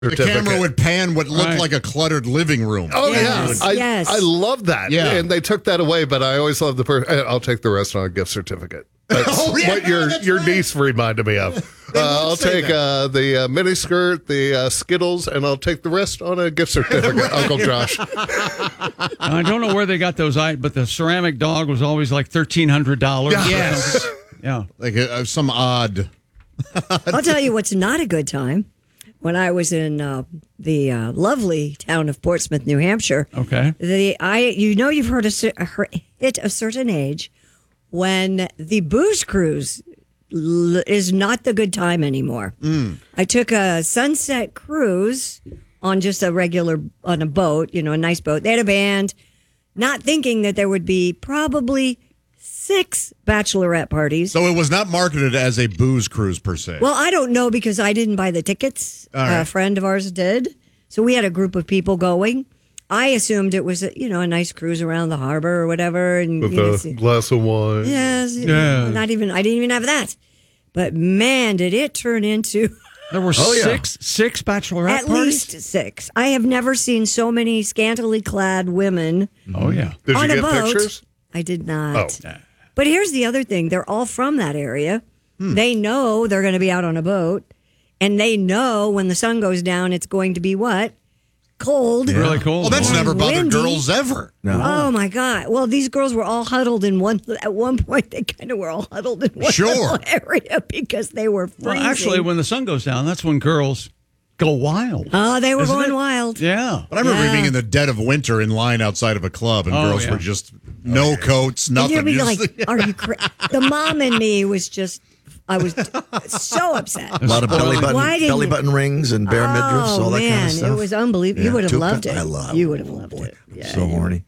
The camera would pan what looked Right. like a cluttered living room. Oh, Yes, yeah. yes. I love that. Yeah. And they took that away, but I always love the person. I'll take the rest on a gift certificate. That's Oh, yeah, what your that's right. niece reminded me of. I'll say take the miniskirt, the Skittles, and I'll take the rest on a gift certificate, Uncle Josh. I don't know where they got those, but the ceramic dog was always like $1,300. Yes. Yeah. Like some odd. I'll tell you what's not a good time. When I was in the lovely town of Portsmouth, New Hampshire, Okay. you've hit a certain age when the booze cruise is not the good time anymore. I took a sunset cruise on just on a boat, a nice boat. They had a band, not thinking that there would be probably 6 bachelorette parties. So it was not marketed as a booze cruise per se. Well, I don't know because I didn't buy the tickets. All right. A friend of ours did. So we had a group of people going. I assumed it was, a nice cruise around the harbor or whatever. And With a glass of wine. yes, Yeah. I didn't even have that. But man, did it turn into There were yeah. six bachelorette at parties? least 6. I have never seen so many scantily clad women Oh, yeah. Did you on a get boat. pictures? I did not. Oh. But here's the other thing. They're all from that area. They know they're going to be out on a boat. And they know when the sun goes down, it's going to be what? Cold. Really cool. Well, that's And never bothered windy. girls ever. Oh, my God. Well, these girls were all huddled in at one point, they kind of were all huddled in one Sure. little area because they were freezing. Well, actually, when the sun goes down, that's when girls go wild. Oh, they were Isn't going it? wild. Yeah. But I remember Yeah. being in the dead of winter in line outside of a club, and girls yeah. were just no coats, And nothing. you'd be Just- like, are you crazy? The mom in me was just, I was so upset. A lot of belly Why didn't belly you- button rings and bare midriffs, all that man, kind of stuff. it was unbelievable. You would have Two loved cup- it. I love. You would have loved it. Yeah, So horny.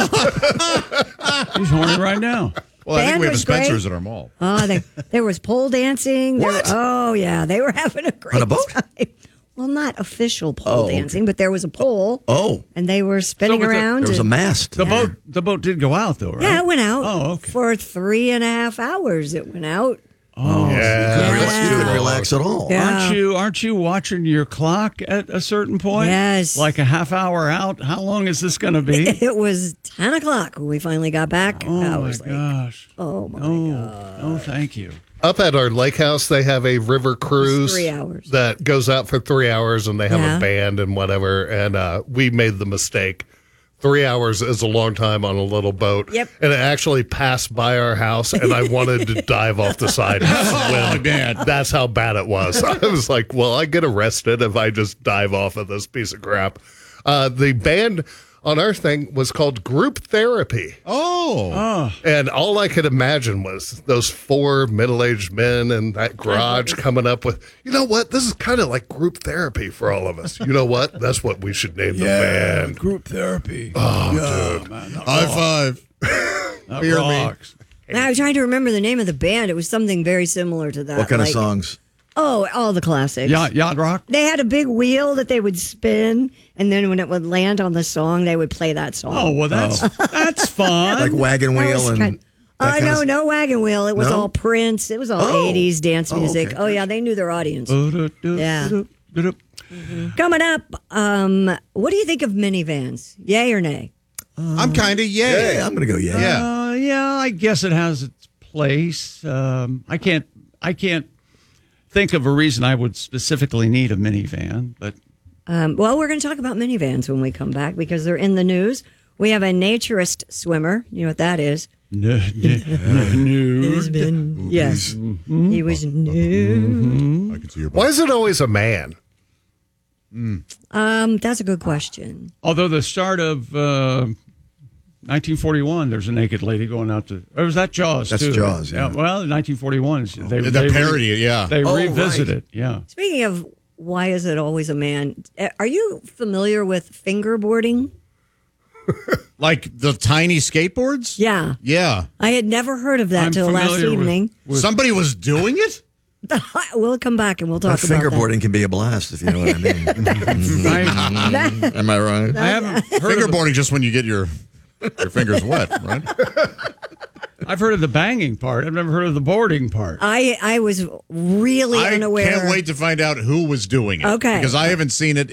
He's horny right now. well, I think band we have a was great. Spencer's at our mall. Oh, there was pole dancing. What? Oh, yeah. They were having a great On a boat? time. Well, not official pole okay. dancing, but there was a pole. Oh, And they were spinning So, but around. there was a and- mast. The boat did go out, though, right? Yeah, it went out. Oh, okay. For 3.5 hours, it went out. Oh, You couldn't relax at all. Yeah. Aren't you watching your clock at a certain point? Yes. Like a half hour out? How long is this going to be? It was 10 o'clock when we finally got back. Oh, I my was like, gosh. oh, my Oh, oh, thank you. Up at our lake house, they have a river cruise 3 hours. that goes out for 3 hours, and they have Yeah. a band and whatever. And we made the mistake. 3 hours is a long time on a little boat. Yep. And it actually passed by our house, and I wanted to dive off the side. Oh, man. That's how bad it was. I was like, well, I get arrested if I just dive off of this piece of crap. The band on our thing was called Group Therapy. Oh. And all I could imagine was those 4 middle-aged men in that garage coming up with, you know what? This is kind of like group therapy for all of us. You know what? That's what we should name the band. Group therapy. Oh, dude. Man, that High rocks. five. That Hear me. rocks. Now I'm trying to remember the name of the band. It was something very similar to that. What kind of like- songs? Oh, all the classics. Yacht rock? They had a big wheel that they would spin, and then when it would land on the song, they would play that song. Oh, well, that's fun. Like Wagon That Wheel was and. kind- that kind of- no wagon wheel. It was No? all Prince. It was all Oh. 80s dance Oh, music. okay. Oh, yeah, they knew their audience. Yeah. Yeah. Coming up, what do you think of minivans? Yay or nay? I'm kind of yay. Yeah, I'm going to go, yeah. Yeah. Yeah, I guess it has its place. I can't think of a reason I would specifically need a minivan, but Well, we're going to talk about minivans when we come back because they're in the news. We have a naturist swimmer. You know what that is? nude. Yes. He was nude. I can see your Why is it always a man? That's a good question. Although the start of 1941, there's a naked lady going out to. Or was that Jaws? That's too? Jaws, yeah. Well, 1941, The parody, yeah. They Oh, revisit right. it. Yeah. Speaking of why is it always a man? Are you familiar with fingerboarding? Like the tiny skateboards? Yeah. Yeah. I had never heard of that I'm till last familiar evening. Somebody was doing it? We'll come back and we'll talk about Fingerboarding can be a blast, if you know what I mean. I, Am I right? I haven't heard of Fingerboarding just when you get your fingers wet, right? I've heard of the banging part. I've never heard of the boarding part. I was really I unaware. can't wait to find out who was doing it. Okay. Because I haven't seen it